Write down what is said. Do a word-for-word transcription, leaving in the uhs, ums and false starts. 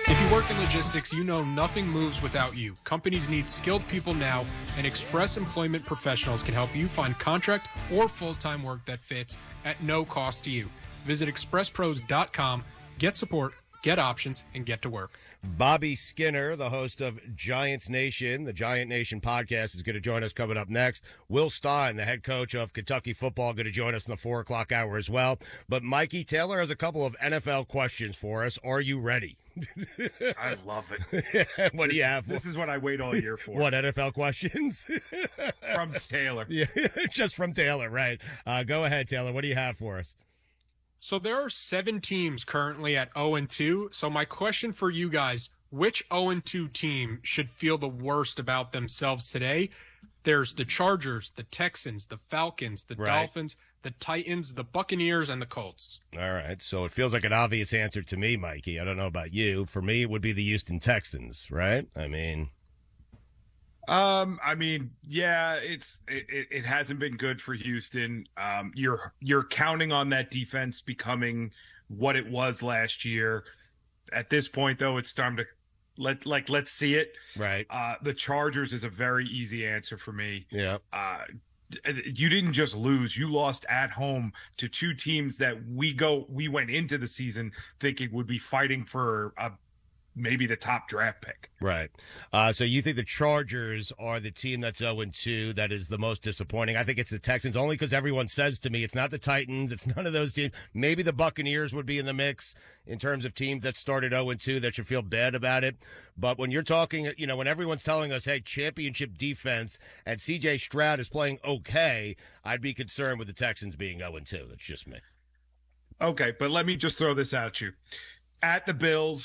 If you work in logistics, you know nothing moves without you. Companies need skilled people now, and Express Employment Professionals can help you find contract or full-time work that fits at no cost to you. Visit express pros dot com, get support, get options, and get to work. Bobby Skinner, the host of Giants Nation, the Giant Nation podcast, is going to join us coming up next. Will Stein, the head coach of Kentucky football, going to join us in the four o'clock hour as well. But Mikey Taylor has a couple of N F L questions for us. Are you ready? I love it. What do you have? This is what I wait all year for. What, N F L questions? From Taylor. Yeah, just from Taylor, right. Uh, go ahead, Taylor. What do you have for us? So there are seven teams currently at oh and two. So my question for you guys, which oh and two team should feel the worst about themselves today? There's the Chargers, the Texans, the Falcons, the Right. Dolphins, the Titans, the Buccaneers, and the Colts. All right. So it feels like an obvious answer to me, Mikey. I don't know about you. For me, it would be the Houston Texans, right? I mean... Um, I mean, yeah, it's it, it hasn't been good for Houston. Um, you're you're counting on that defense becoming what it was last year. At this point, though, it's time to let like let's see it. Right. Uh, the Chargers is a very easy answer for me. Yeah. Uh, you didn't just lose; you lost at home to two teams that we go we went into the season thinking would be fighting for a. Maybe the top draft pick. Right. Uh, so you think the Chargers are the team that's oh and two that is the most disappointing? I think it's the Texans, only because everyone says to me it's not the Titans, it's none of those teams. Maybe the Buccaneers would be in the mix in terms of teams that started oh and two that should feel bad about it. But when you're talking, you know, when everyone's telling us, hey, championship defense and C J Stroud is playing okay, I'd be concerned with the Texans being oh and two. That's just me. Okay, but let me just throw this at you. At the Bills,